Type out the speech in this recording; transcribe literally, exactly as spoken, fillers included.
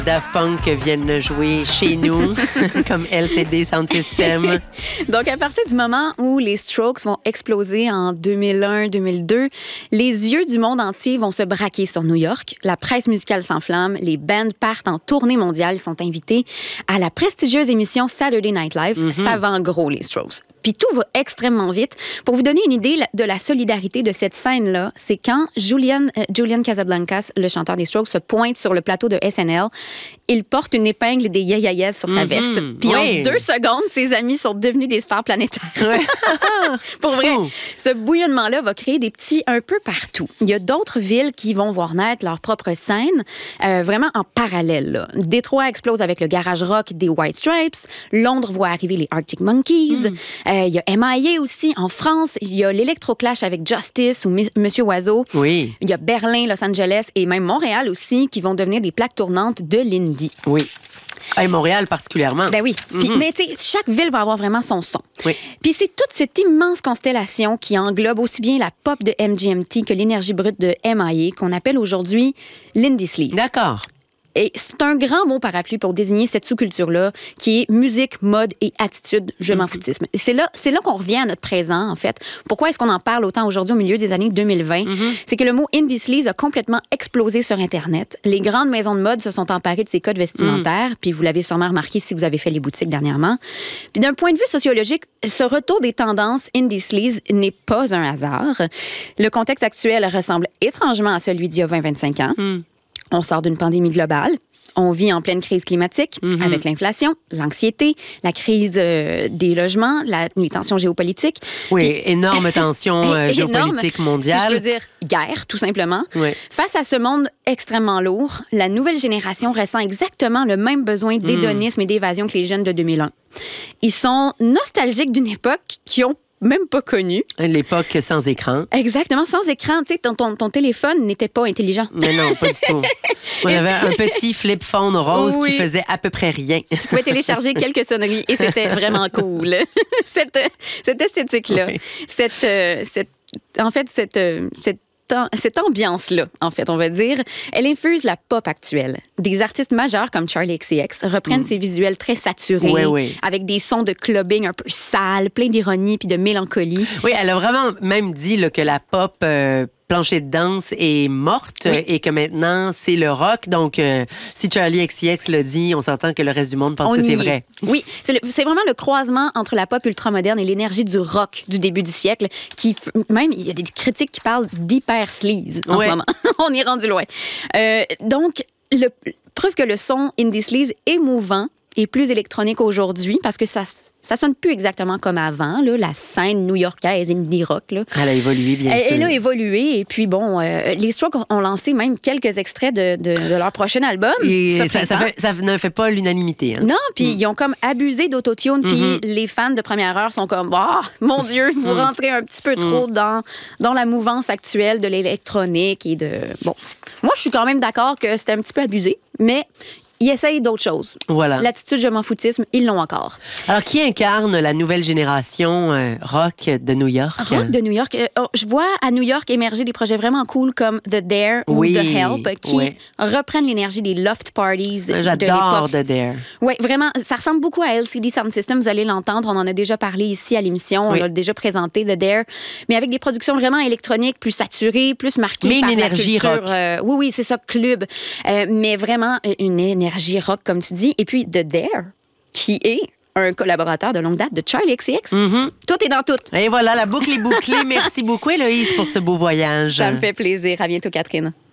Daft Punk viennent jouer chez nous, comme L C D Sound System. Donc, à partir du moment où les Strokes vont exploser en deux mille un deux mille deux, les yeux du monde entier vont se braquer sur New York. La presse musicale s'enflamme, les bands partent en tournée mondiale, ils sont invités à la prestigieuse émission Saturday Night Live. Mm-hmm. Ça vend gros, les Strokes. Puis tout va extrêmement vite. Pour vous donner une idée de la solidarité de cette scène-là, c'est quand Julian, euh, Julian Casablancas, le chanteur des Strokes, se pointe sur le plateau de S N L. Il porte une épingle des Yeah Yeah Yeahs sur sa veste. Mm-hmm. Puis oui. en deux secondes, ses amis sont devenus des stars planétaires. Ouais. Pour vrai, Fou. ce bouillonnement-là va créer des petits un peu partout. Il y a d'autres villes qui vont voir naître leur propre scène, euh, vraiment en parallèle. Là. Détroit explose avec le garage rock des White Stripes. Londres voit arriver les Arctic Monkeys. Mm. Euh, il y a M I A aussi en France. Il y a l'Electroclash avec Justice ou M- Monsieur Oiseau. Oui. Il y a Berlin, Los Angeles et même Montréal aussi qui vont devenir des plaques tournantes de l'indie. Oui. À Montréal particulièrement. Ben oui. Puis, mm-hmm. Mais tu sais, chaque ville va avoir vraiment son son. Oui. Puis c'est toute cette immense constellation qui englobe aussi bien la pop de M G M T que l'énergie brute de M I A qu'on appelle aujourd'hui l'indie sleaze. D'accord. Et c'est un grand mot parapluie pour désigner cette sous-culture-là qui est musique, mode et attitude, je m'en foutisme. C'est là, c'est là qu'on revient à notre présent, en fait. Pourquoi est-ce qu'on en parle autant aujourd'hui au milieu des années deux mille vingt? Mm-hmm. C'est que le mot indie sleaze a complètement explosé sur Internet. Les grandes maisons de mode se sont emparées de ces codes vestimentaires, mm. puis vous l'avez sûrement remarqué si vous avez fait les boutiques dernièrement. Puis d'un point de vue sociologique, ce retour des tendances indie sleaze n'est pas un hasard. Le contexte actuel ressemble étrangement à celui d'il y a vingt à vingt-cinq ans. Mm. On sort d'une pandémie globale. On vit en pleine crise climatique mm-hmm. avec l'inflation, l'anxiété, la crise euh, des logements, la, les tensions géopolitiques. Oui, Puis, énorme tension euh, géopolitique énorme, mondiale. Si je peux dire guerre, tout simplement. Oui. Face à ce monde extrêmement lourd, la nouvelle génération ressent exactement le même besoin d'hédonisme mm. et d'évasion que les jeunes de deux mille un. Ils sont nostalgiques d'une époque qui ont même pas connu. L'époque sans écran. Exactement, sans écran. Tu sais, ton, ton, ton téléphone n'était pas intelligent. Mais non, pas du tout. On avait un petit flip phone rose oui. qui faisait à peu près rien. Tu pouvais télécharger quelques sonneries et c'était vraiment cool. cette, cette esthétique-là. Oui. Cette, euh, cette, en fait, cette, euh, cette cette ambiance-là, en fait, on va dire, elle infuse la pop actuelle. Des artistes majeurs comme Charli X C X reprennent mm. ces visuels très saturés, oui, oui. avec des sons de clubbing un peu sales, plein d'ironie puis de mélancolie. Oui, elle a vraiment même dit là, que la pop euh, plancher de danse est morte oui. et que maintenant, c'est le rock. Donc, euh, si Charli X C X l'a dit, on s'entend que le reste du monde pense on que c'est vrai. Oui, c'est, le, c'est vraiment le croisement entre la pop ultramoderne et l'énergie du rock du début du siècle. Qui, même, il y a des critiques qui parlent d'hyper sleaze en ouais. ce moment. On est rendu loin. Euh, donc, le, preuve que le son indie sleaze est mouvant et plus électronique aujourd'hui parce que ça ça sonne plus exactement comme avant, là, la scène new-yorkaise indie rock. Là. Elle a évolué, bien elle, sûr. Elle a évolué. Et puis, bon, euh, les Strokes ont lancé même quelques extraits de, de, de leur prochain album. Et ça, ça, fait, ça ne fait pas l'unanimité. Hein? Non, puis mm. ils ont comme abusé d'autotune. Puis mm-hmm. les fans de première heure sont comme, oh, mon Dieu, vous mm. rentrez un petit peu trop mm. dans, dans la mouvance actuelle de l'électronique et de... Bon, moi, je suis quand même d'accord que c'était un petit peu abusé, mais... Ils essayent d'autres choses. Voilà. L'attitude je m'en foutisme, ils l'ont encore. Alors, qui incarne la nouvelle génération euh, rock de New York? Rock de New York. Euh, oh, je vois à New York émerger des projets vraiment cool comme The Dare oui, ou The Help qui oui. reprennent l'énergie des loft parties J'adore de l'époque. The Dare. Oui, vraiment. Ça ressemble beaucoup à L C D Sound System. Vous allez l'entendre. On en a déjà parlé ici à l'émission. Oui. On l'a déjà présenté, The Dare. Mais avec des productions vraiment électroniques, plus saturées, plus marquées mais par une énergie la culture. rock. Euh, oui, oui, c'est ça, club. Euh, mais vraiment une énergie rock, comme tu dis. Et puis, The Dare, qui est un collaborateur de longue date de Charli X C X. Mm-hmm. Tout est dans tout. Et voilà, la boucle est bouclée. Merci beaucoup, Héloïse, pour ce beau voyage. Ça me fait plaisir. À bientôt, Catherine.